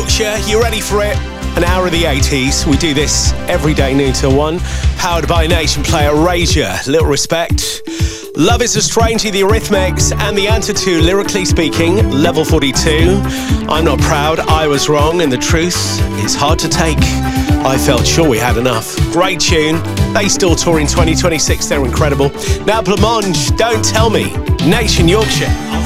Yorkshire, you ready for it? An hour of the 80s. We do this every day, noon till 1. Powered by Nation Player Erasure. Little respect. Love is a Stranger, the Eurythmics, and the answer to Lyrically Speaking, Level 42. I'm not proud, I was wrong, and the truth is hard to take. I felt sure we had enough. Great tune. They still tour in 2026, they're incredible. Now Blancmange, Don't Tell Me. Nation Yorkshire.